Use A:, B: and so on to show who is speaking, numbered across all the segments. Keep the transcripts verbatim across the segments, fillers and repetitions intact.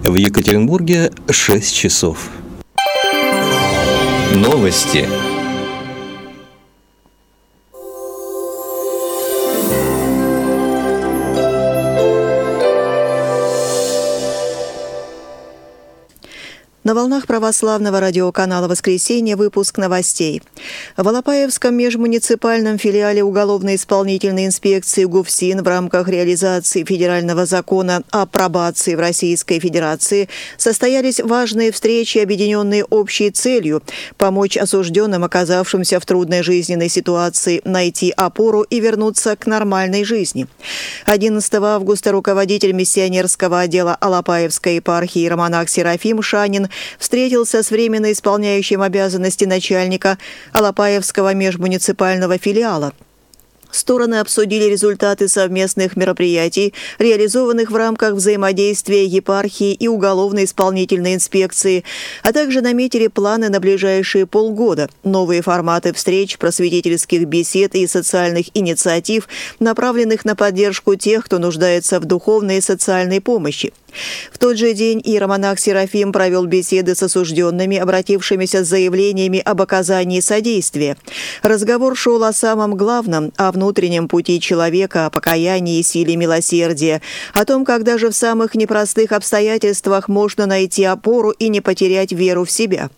A: В Екатеринбурге шесть часов. Новости.
B: На волнах православного радиоканала «Воскресенье» выпуск новостей. В Алапаевском межмуниципальном филиале уголовно-исполнительной инспекции ГУФСИН в рамках реализации федерального закона о пробации в Российской Федерации состоялись важные встречи, объединенные общей целью – помочь осужденным, оказавшимся в трудной жизненной ситуации, найти опору и вернуться к нормальной жизни. одиннадцатого августа руководитель миссионерского отдела Алапаевской епархии иеромонах Серафим Шанин встретился с временно исполняющим обязанности начальника Алапаевского межмуниципального филиала. Стороны обсудили результаты совместных мероприятий, реализованных в рамках взаимодействия епархии и уголовно-исполнительной инспекции, а также наметили планы на ближайшие полгода, новые форматы встреч, просветительских бесед и социальных инициатив, направленных на поддержку тех, кто нуждается в духовной и социальной помощи. В тот же день иеромонах Серафим провел беседы с осужденными, обратившимися с заявлениями об оказании содействия. Разговор шел о самом главном, о внутреннем пути человека, о покаянии и силе милосердия, о том, как даже в самых непростых обстоятельствах можно найти опору и не потерять веру в себя.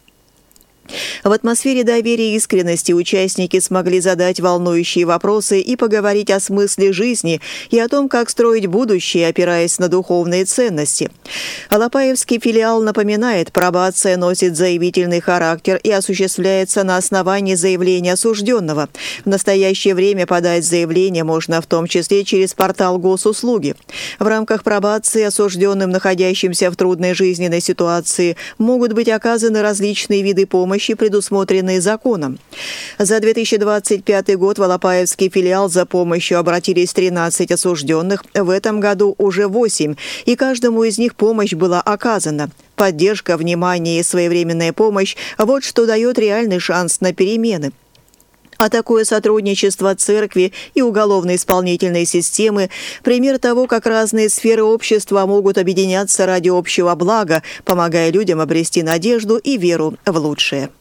B: В атмосфере доверия и искренности участники смогли задать волнующие вопросы и поговорить о смысле жизни и о том, как строить будущее, опираясь на духовные ценности. Алапаевский филиал напоминает, пробация носит заявительный характер и осуществляется на основании заявления осужденного. В настоящее время подать заявление можно в том числе через портал госуслуги. В рамках пробации осужденным, находящимся в трудной жизненной ситуации, могут быть оказаны различные виды помощи, предусмотренные законом. За две тысячи двадцать пятый год в Алапаевский филиал за помощью обратились тринадцать осужденных, в этом году уже восемь, и каждому из них помощь была оказана. Поддержка, внимание и своевременная помощь – вот что дает реальный шанс на перемены. А такое сотрудничество церкви и уголовно-исполнительной системы – пример того, как разные сферы общества могут объединяться ради общего блага, помогая людям обрести надежду и веру в лучшее.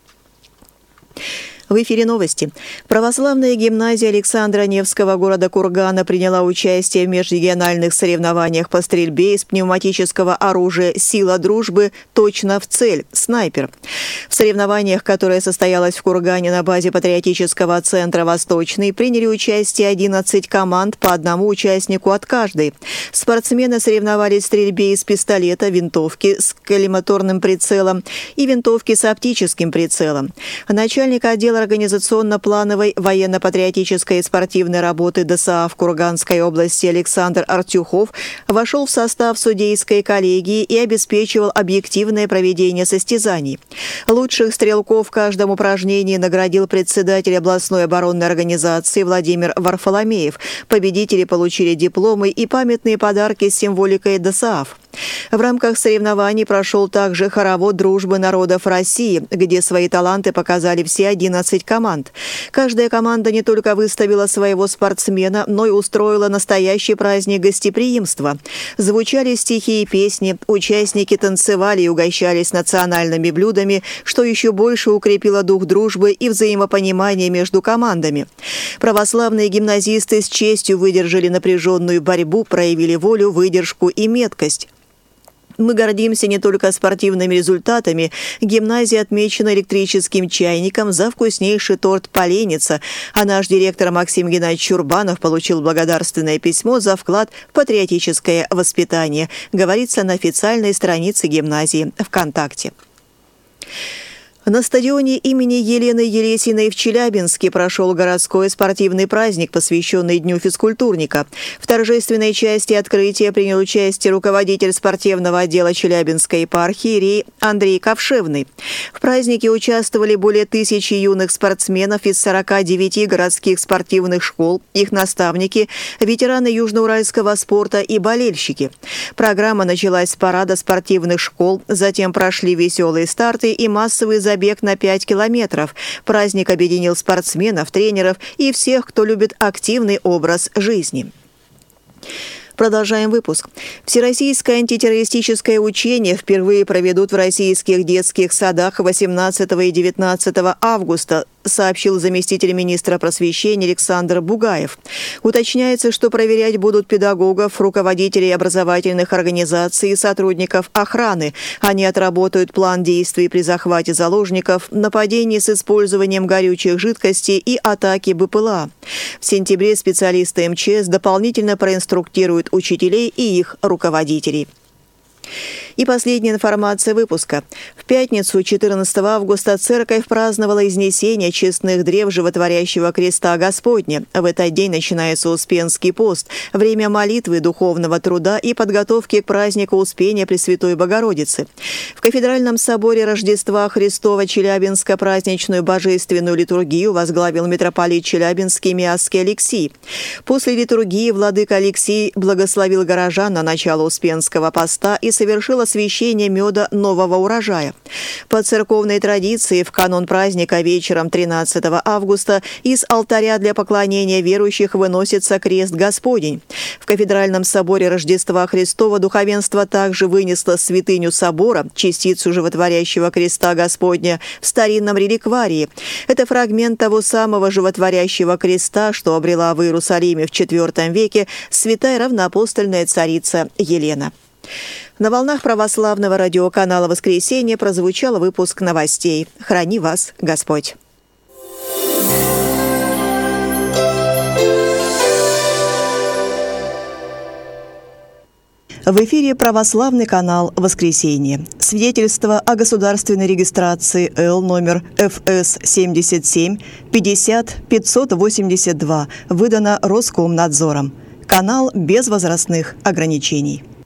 B: В эфире новости. Православная гимназия Александра Невского города Кургана приняла участие в межрегиональных соревнованиях по стрельбе из пневматического оружия «Сила дружбы. Точно в цель. Снайпер». В соревнованиях, которые состоялось в Кургане на базе патриотического центра «Восточный», приняли участие одиннадцать команд по одному участнику от каждой. Спортсмены соревновались в стрельбе из пистолета, винтовки с коллиматорным прицелом и винтовки с оптическим прицелом. Начальник отдела организационно-плановой военно-патриотической и спортивной работы ДСА в Курганской области Александр Артюхов вошел в состав судейской коллегии и обеспечивал объективное проведение состязаний. Лучших стрелков в каждом упражнении наградил председатель областной оборонной организации Владимир Варфоломеев. Победители получили дипломы и памятные подарки с символикой ДСААФ. В рамках соревнований прошел также хоровод дружбы народов России, где свои таланты показали все одиннадцать команд. Каждая команда не только выставила своего спортсмена, но и устроила настоящий праздник гостеприимства. Звучали стихи и песни, участники танцевали и угощались национальными блюдами, что еще больше укрепило дух дружбы и взаимопонимания между командами. Православные гимназисты с честью выдержали напряженную борьбу, проявили волю, выдержку и меткость. Мы гордимся не только спортивными результатами. Гимназия отмечена электрическим чайником за вкуснейший торт «Поленница», а наш директор Максим Геннадьевич Чурбанов получил благодарственное письмо за вклад в патриотическое воспитание, говорится на официальной странице гимназии ВКонтакте. На стадионе имени Елены Елесиной в Челябинске прошел городской спортивный праздник, посвященный Дню физкультурника. В торжественной части открытия принял участие руководитель спортивного отдела Челябинской епархии рей Андрей Ковшевный. В празднике участвовали более тысячи юных спортсменов из сорока девяти городских спортивных школ, их наставники, ветераны южноуральского спорта и болельщики. Программа началась с парада спортивных школ, затем прошли веселые старты и массовый забег Бег на пять километров. Праздник объединил спортсменов, тренеров и всех, кто любит активный образ жизни. Продолжаем выпуск. Всероссийское антитеррористическое учение впервые проведут в российских детских садах восемнадцатого и девятнадцатого августа, сообщил заместитель министра просвещения Александр Бугаев. Уточняется, что проверять будут педагогов, руководителей образовательных организаций и сотрудников охраны. Они отработают план действий при захвате заложников, нападении с использованием горючих жидкостей и атаки БПЛА. В сентябре специалисты эм че эс дополнительно проинструктируют учителей и их руководителей. И последняя информация выпуска. В пятницу, четырнадцатого августа, церковь праздновала изнесение честных древ животворящего креста Господня. В этот день начинается Успенский пост, время молитвы, духовного труда и подготовки к празднику Успения Пресвятой Богородицы. В Кафедральном соборе Рождества Христова Челябинска праздничную божественную литургию возглавил митрополит Челябинский Миасский Алексий. После литургии владыка Алексий благословил горожан на начало Успенского поста и совершил освящение меда нового урожая. По церковной традиции в канун праздника вечером тринадцатого августа из алтаря для поклонения верующих выносится крест Господень. В Кафедральном соборе Рождества Христова духовенство также вынесло святыню собора, частицу животворящего креста Господня, в старинном реликварии. Это фрагмент того самого животворящего креста, что обрела в Иерусалиме в четвёртом веке святая равноапостольная царица Елена. На волнах православного радиоканала «Воскресенье» прозвучал выпуск новостей. Храни вас Господь! В эфире православный канал «Воскресенье». Свидетельство о государственной регистрации Л номер эф эс семьдесят семь пятьдесят пятьсот восемьдесят два выдано Роскомнадзором. Канал без возрастных ограничений.